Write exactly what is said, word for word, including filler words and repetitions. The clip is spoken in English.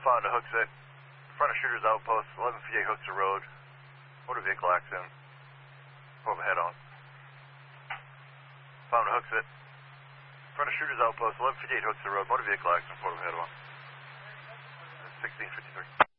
Found a Hooksett. Front of Shooter's Outpost, eleven fifty-eight Hooksett Road. Motor vehicle accident. Pull the head on. Found a Hooksett. Front of Shooter's Outpost, eleven fifty-eight Hooksett Road. Motor vehicle accident. Pull the head on. sixteen fifty-three.